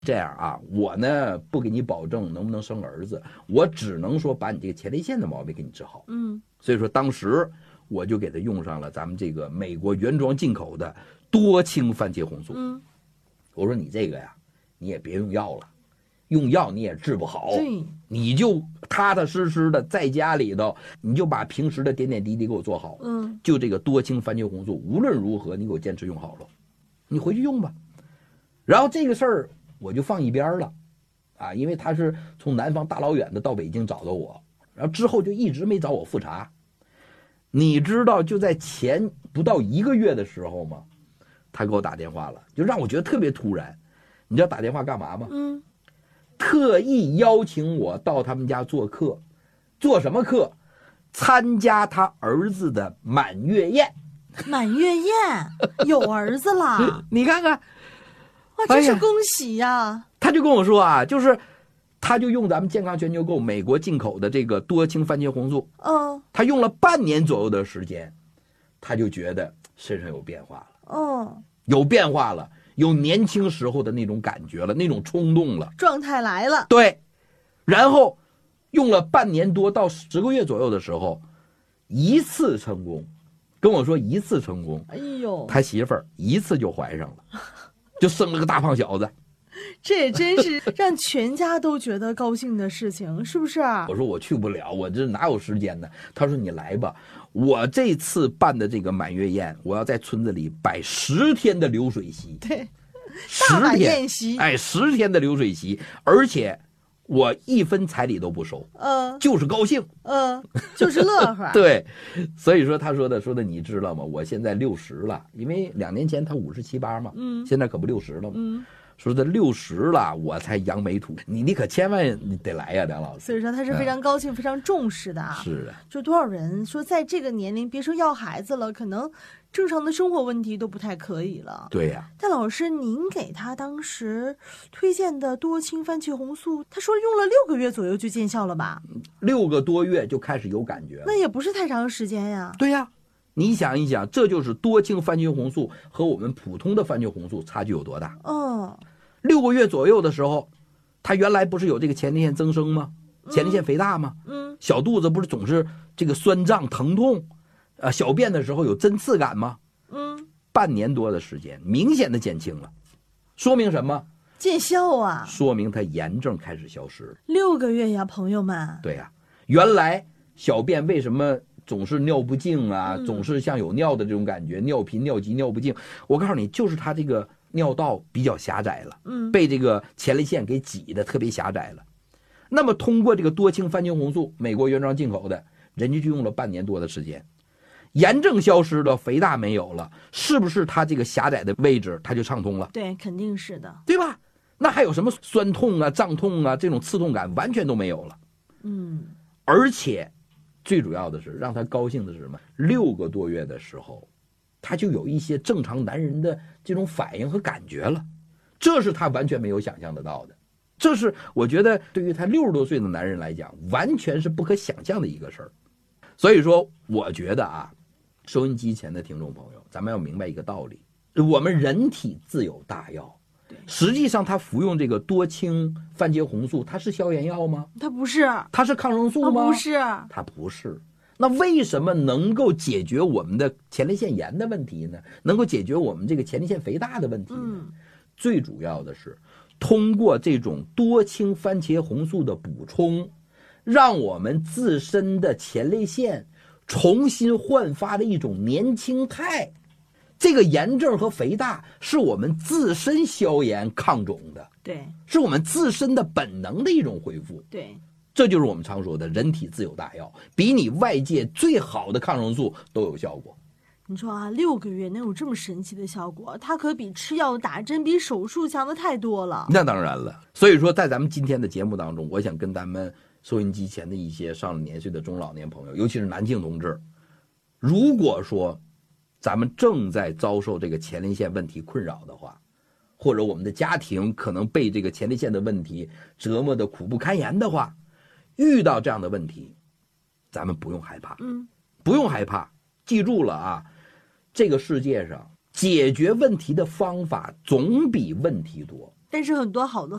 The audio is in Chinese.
这样啊，我呢不给你保证能不能生儿子，我只能说把你这个前列腺的毛病给你治好。所以说当时我就给他用上了咱们这个美国原装进口的多氢番茄红素。我说你这个呀，你也别用药了，用药你也治不好，你就踏踏实实的在家里头，你就把平时的点点滴滴给我做好。就这个多氢番茄红素，无论如何你给我坚持用好了，你回去用吧。然后这个事儿我就放一边了，啊，因为他是从南方大老远的到北京找到我，然后之后就一直没找我复查。你知道就在前不到1个月的时候吗？他给我打电话了，就让我觉得特别突然。你知道打电话干嘛吗？特意邀请我到他们家做客。做什么客？参加他儿子的满月宴。 满月宴有儿子了你看看， 哇，真是恭喜呀！ 他就跟我说啊，就是他就用咱们健康全球购美国进口的这个多氢番茄红素，他用了半年左右的时间，他就觉得身上有变化了，有变化了，有年轻时候的那种感觉了，那种冲动了， 状态来了。 对，然后用了半年多到10个月左右的时候，一次成功，跟我说一次成功， 哎呦， 他媳妇儿一次就怀上了，就生了个大胖小子。 这也真是让全家都觉得高兴的事情，是不是？ 我说我去不了，我这哪有时间呢？他说你来吧，我这次办的这个满月宴，我要在村子里摆10天的流水席。 对， 大摆宴席， 哎，10天的流水席，而且我1分彩礼都不收，就是高兴， 就是乐呵。 对，所以说他说的你知道吗？我现在60了，因为2年前他57、8嘛，现在可不60了嘛。说这60了，我才扬眉吐，你可千万你得来呀，梁老师。 所以说他是非常高兴、非常重视的啊。 是的， 就多少人说在这个年龄，别说要孩子了，可能正常的生活问题都不太可以了。 对呀。 但老师，您给他当时推荐的多氢番茄红素，他说用了6个月左右就见效了吧 ？6个多月就开始有感觉了， 那也不是太长时间呀。 对呀。你想一想，这就是多氢番茄红素和我们普通的番茄红素差距有多大？6个月左右的时候，他原来不是有这个前列腺增生吗？前列腺肥大吗？小肚子不是总是这个酸胀疼痛，小便的时候有针刺感吗？半年多的时间，明显的减轻了，说明什么？ 见效啊！ 说明他炎症开始消失了。 6个月呀，朋友们。 对呀，原来小便为什么总是尿不尽啊，总是像有尿的这种感觉，尿频、尿急、尿不尽。我告诉你，就是他这个尿道比较狭窄了，被这个前列腺给挤得特别狭窄了。那么通过这个多氢番茄红素，美国原装进口的，人家就用了半年多的时间，炎症消失了，肥大没有了，是不是他这个狭窄的位置它就畅通了？ 对，肯定是的， 对吧？那还有什么酸痛啊、胀痛啊这种刺痛感完全都没有了。而且最主要的是让他高兴的是什么？6个多月的时候，他就有一些正常男人的这种反应和感觉了，这是他完全没有想象得到的，这是我觉得对于他60多岁的男人来讲，完全是不可想象的一个事儿。所以说，我觉得啊，收音机前的听众朋友，咱们要明白一个道理：我们人体自有大药。实际上，他服用这个多氢番茄红素，它是消炎药吗？ 它不是。 它是抗生素吗？ 不是。 它不是。那为什么能够解决我们的前列腺炎的问题呢？能够解决我们这个前列腺肥大的问题呢？最主要的是通过这种多氢番茄红素的补充，让我们自身的前列腺重新焕发了一种年轻态。这个炎症和肥大是我们自身消炎抗肿的， 对， 是我们自身的本能的一种恢复， 对， 这就是我们常说的人体自有大药，比你外界最好的抗生素都有效果。 你说啊，6个月能有这么神奇的效果，它可比吃药打针、比手术强的太多了。 那当然了，所以说在咱们今天的节目当中，我想跟咱们收音机前的一些上了年岁的中老年朋友，尤其是男性同志，如果说咱们正在遭受这个前列腺问题困扰的话，或者我们的家庭可能被这个前列腺的问题折磨的苦不堪言的话，遇到这样的问题，咱们不用害怕，不用害怕，记住了啊，这个世界上解决问题的方法总比问题多， 但是很多好的